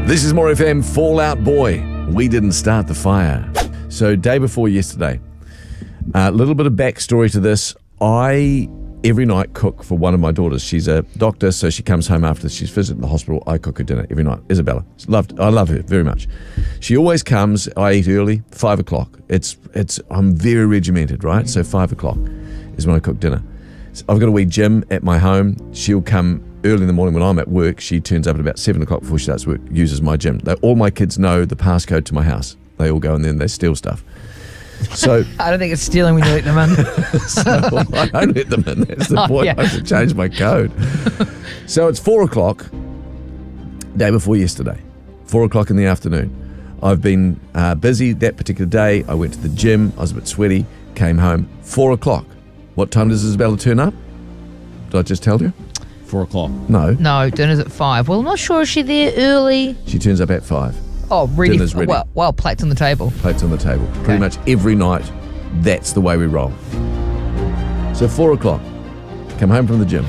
This is More FM. Fallout Boy. We didn't start the fire. So day before yesterday, a little bit of backstory to this. I every night cook for one of my daughters. She's a doctor, so she comes home after she's visited the hospital. I cook her dinner every night. Isabella. I love her very much. She always comes. I eat early, 5 o'clock. I'm very regimented, right? So 5 o'clock is when I cook dinner. So I've got a wee gym at my home. She'll come early in the morning when I'm at work. She turns up at about 7 o'clock before she starts work, uses my gym. All my kids know the passcode to my house. They all go in there and they steal stuff. So I don't think it's stealing when you let them in. So I don't let them in. That's the point. Yeah. I have to change my code. So it's 4 o'clock, day before yesterday, 4 o'clock in the afternoon. I've been busy that particular day. I went to the gym. I was a bit sweaty, came home, 4 o'clock. What time does Isabella turn up? Did I just tell you? 4 o'clock. No, dinner's at 5. Well, I'm not sure. Is she there early? She turns up at 5. Oh, ready. Dinner's ready. Well, plates on the table. Plates on the table. Okay. Pretty much every night, that's the way we roll. So 4 o'clock, come home from the gym.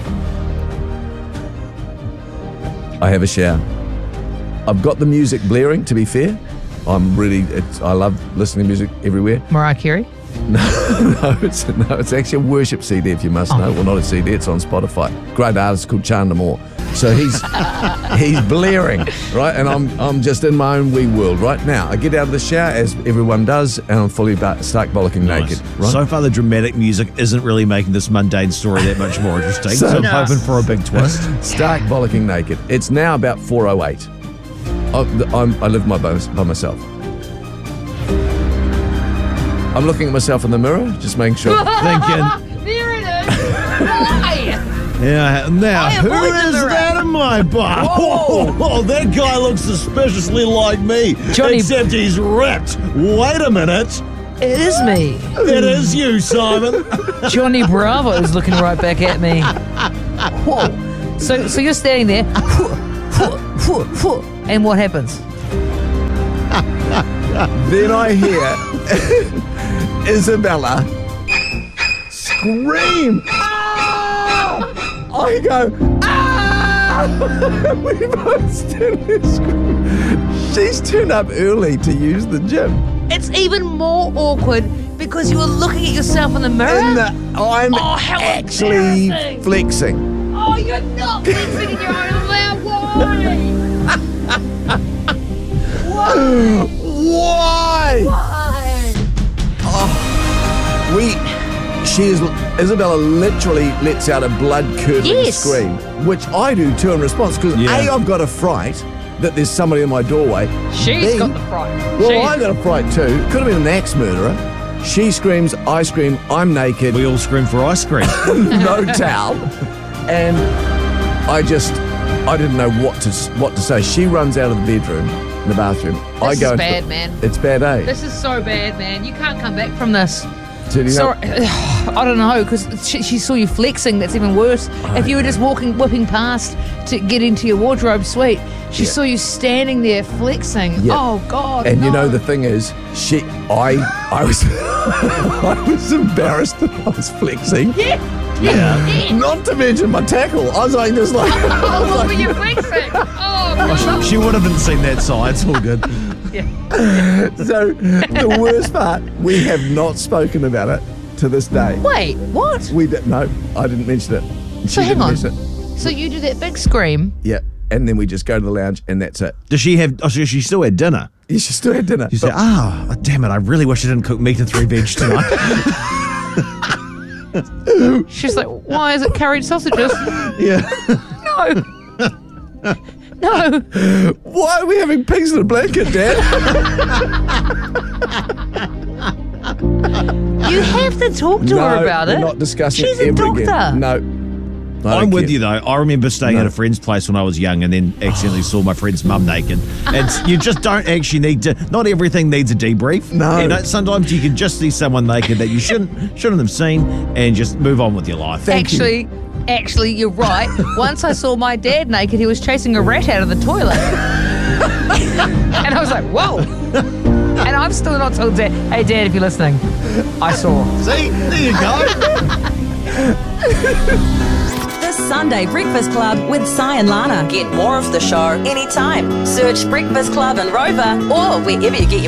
I have a shower. I've got the music blaring, to be fair. I love listening to music everywhere. Mariah Carey? No, it's actually a worship CD, if you must know. Well, not a CD, it's on Spotify. Great artist called Chandler Moore. So he's blaring, right? And I'm just in my own wee world right now. I get out of the shower, as everyone does, and I'm fully stark bollocking naked. Right? So far, the dramatic music isn't really making this mundane story that much more interesting. So I'm hoping for a big twist. Stark bollocking naked. It's now about 4:08. I live by myself. I'm looking at myself in the mirror, just making sure. Thinking, There it is. Why? yeah, now, I who avoid the is mirror. that in my bar? Oh, that guy looks suspiciously like me, Johnny- except he's ripped. Wait a minute. It is me. It is you, Simon. Johnny Bravo is looking right back at me. Whoa. So you're standing there, and what happens? Then I hear Isabella scream. Ah! I go, ah! We both stand there screaming. She's turned up early to use the gym. It's even more awkward because you were looking at yourself in the mirror. I'm how actually embarrassing. flexing. Oh, you're not flexing in your own loud. Why? Why? Isabella literally lets out a blood-curdling scream, which I do too in response, because A, I've got a fright that there's somebody in my doorway. She's B, got the fright. Well, I got a fright too. Could have been an axe murderer. She screams, I scream, I'm naked. We all scream for ice cream. No towel. And I didn't know what to say. She runs out of the bedroom, the bathroom. This is bad, man. It's bad, eh? This is so bad, man. You can't come back from this. Sorry, I don't know, because she saw you flexing. That's even worse. If you were just whipping past to get into your wardrobe suite, she saw you standing there flexing. Yeah. Oh God! And no. you know the thing is, I was I was embarrassed that I was flexing. Yeah. Not to mention my tackle. I was like, just like. Oh, look at you flexing! Oh God! She would have seen that side. It's all good. So the worst part, we have not spoken about it to this day. Wait, what? No, I didn't mention it. So She hang didn't on. mention it. So you do that big scream? Yeah, and then we just go to the lounge, and that's it. Does she have? Oh, she still had dinner. Yeah, she still had dinner. She said, damn it, I really wish I didn't cook meat and 3 veg tonight. She's like, why is it curried sausages? Yeah. No. Why are we having pigs in a blanket, Dad? You have to talk to her about we're it. not discussing She's it a ever doctor. again. No. I'm with you, though. I remember staying at a friend's place when I was young and then accidentally saw my friend's mum naked. And you just don't actually need to, not everything needs a debrief. No. You know, sometimes you can just see someone naked that you shouldn't have seen and just move on with your life. Actually, you're right. Once I saw my dad naked, he was chasing a rat out of the toilet. And I was like, whoa. And I'm still not told Dad, hey, Dad, if you're listening, I saw. See? There you go. The Sunday Breakfast Club with Si and Lana. Get more of the show anytime. Search Breakfast Club and Rover or wherever you get your